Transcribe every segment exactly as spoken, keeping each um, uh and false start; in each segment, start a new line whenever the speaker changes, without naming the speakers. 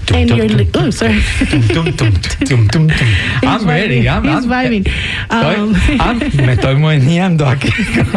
And you're li- oh, sorry.
I'm ready. I'm,
He's
I'm,
vibing. Um,
I'm, me estoy moviendo aquí.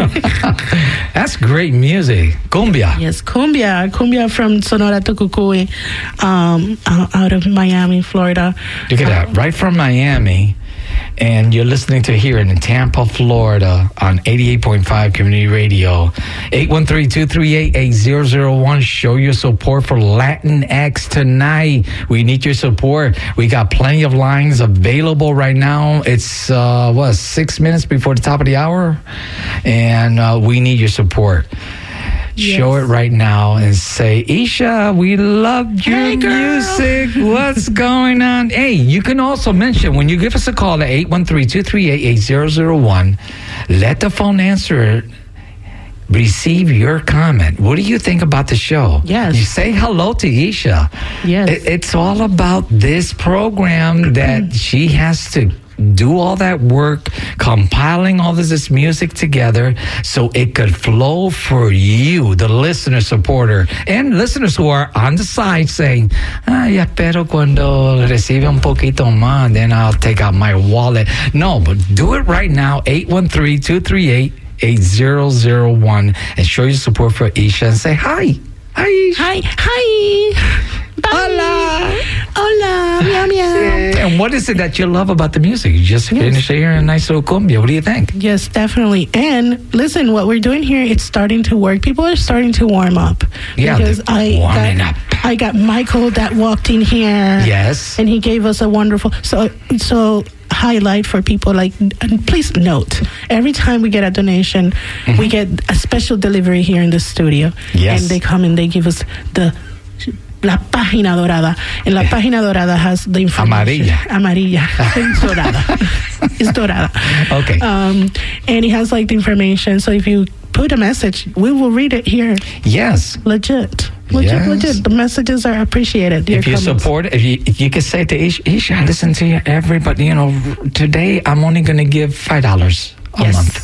That's great music. Cumbia.
Yes, cumbia, cumbia from Sonora Tucucuy, um, out of Miami, Florida.
Look at that, right from Miami, and you're listening to here in Tampa, Florida, on eighty-eight point five Community Radio. eight one three, two three eight, eight zero zero one. Show your support for Latinx tonight. We need your support. We got plenty of lines available right now. It's, uh, what, six minutes before the top of the hour? And uh, we need your support. Yes. Show it right now and say, Isha, we love your
hey,
music. What's going on? Hey, you can also mention when you give us a call at eight one three, two three eight, eight zero zero one, let the phone answer receive your comment. What do you think about the show?
Yes.
You say hello to Isha.
Yes.
It, it's all about this program that she has to do all that work, compiling all this, this music together so it could flow for you, the listener supporter, and listeners who are on the side saying, ay, espero cuando recibe un poquito más, then I'll take out my wallet. No, but do it right now, eight one three, two three eight, eight zero zero one, and show your support for Isha and say, hi. Hi, Isha.
Hi. Hi. Bye.
Hola.
Hola. Meow, meow.
Yeah. And what is it that you love about the music? You just
Yes.
finished hearing a nice little cumbia. What do you think?
Yes, definitely. And listen, what we're doing here, it's starting to work. People are starting to warm up.
Yeah,
because
they're
I
warming
got,
up.
I got Michael that walked in here.
Yes.
And he gave us a wonderful, so, so highlight for people, like, and please note, every time we get a donation, mm-hmm. we get a special delivery here in the studio.
Yes.
And they come and they give us the La Página Dorada. And La Página Dorada has the information.
Amarilla.
Amarilla. It's dorada. It's dorada.
Okay.
Um, and it has like the information. So if you put a message, we will read it here.
Yes.
Legit. Legit,
Yes.
legit. The messages are appreciated. Your
If you
comments.
support, if you if you could say to Isha, Isha, listen to you, everybody, you know, today I'm only going to give five dollars a
Yes.
month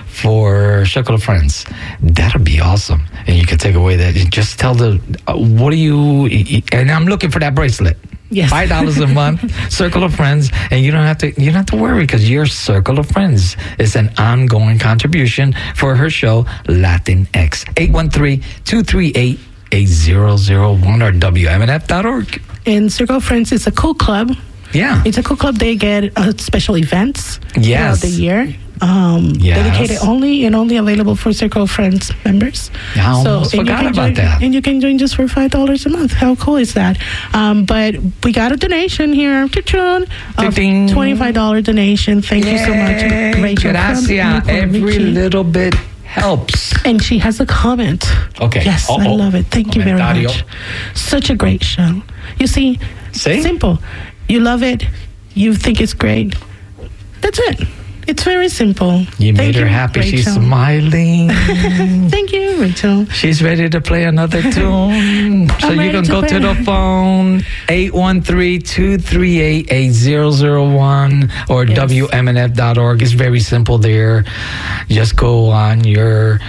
for Circle of Friends. That'll be awesome. And you could take away that. You just tell the, uh, what do you, and I'm looking for that bracelet.
Yes.
Five dollars a month, Circle of Friends, and you don't have to. You don't have to worry because your Circle of Friends is an ongoing contribution for her show Latinx. eight one three, two three eight, eight zero zero one or W M N F dot org.
And Circle of Friends is a cool club.
Yeah,
It's a cool club. They get uh, special events
Yes.
throughout the year. Um,
Yes.
Dedicated only and only available for Circle of Friends members.
I almost
and you
forgot
can
about
join,
that.
And you can join just for five dollars a month. How cool is that? Um, but we got a donation here, of
Ding-ding.
twenty-five dollars donation. Thank you so much,
Yay,
Rachel. from
Gracias.
Newport
Every
Richie.
little bit helps.
And she has a comment.
Okay.
Yes,
Oh,
I
oh.
love it. Thank you very
Comentario.
much. Such a great show. You see,
See?
simple. You love it. You think it's great. That's it. It's very simple.
You
Thank
made her happy. She's
Rachel.
smiling.
Thank you, Rachel.
She's ready to play another tune. So
I'm
you
ready
can
to
go
play.
to the phone, eight one three, two three eight, eight zero zero one or
Yes.
W M N F dot org. It's very simple there. Just go on your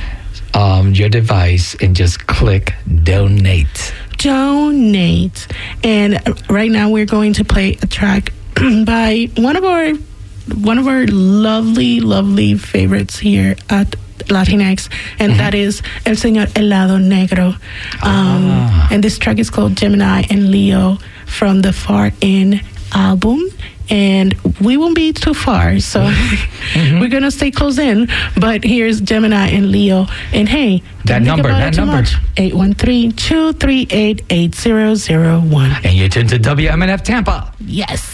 um, your device and just click donate.
Donate. And right now we're going to play a track by one of our one of our lovely, lovely favorites here at Latinx, and mm-hmm. that is El Señor Helado Negro. Um,
ah.
And this track is called Gemini and Leo from the Far In album. And we won't be too far, so mm-hmm. we're going to stay close in. But here's Gemini and Leo. And hey,
that
don't
number,
think about
that
it too
number.
much. eight one three, two three eight, eight zero zero one.
And you're tuned to W M N F Tampa.
Yes.